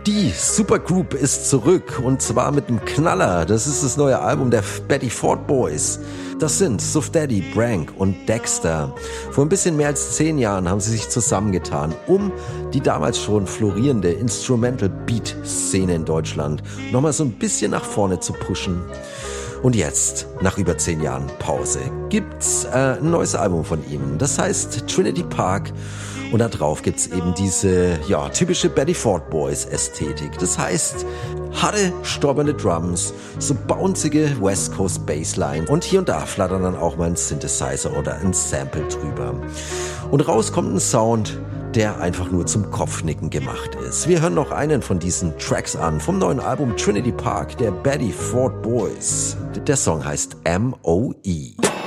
Die Supergroup ist zurück und zwar mit einem Knaller. Das ist das neue Album der Betty Ford Boys. Das sind Suff Daddy, Brank und Dexter. Vor ein bisschen mehr als 10 Jahren haben sie sich zusammengetan, um die damals schon florierende Instrumental-Beat-Szene in Deutschland nochmal so ein bisschen nach vorne zu pushen. Und jetzt, nach über 10 Jahren Pause, gibt's ein neues Album von ihm. Das heißt Trinity Park. Und da drauf gibt's eben diese, typische Betty Ford Boys Ästhetik. Das heißt, harte, stoppernde Drums, so bouncige West Coast Bassline und hier und da flattern dann auch mal ein Synthesizer oder ein Sample drüber. Und raus kommt ein Sound, der einfach nur zum Kopfnicken gemacht ist. Wir hören noch einen von diesen Tracks an vom neuen Album Trinity Park der Betty Ford Boys. Der Song heißt M.O.E.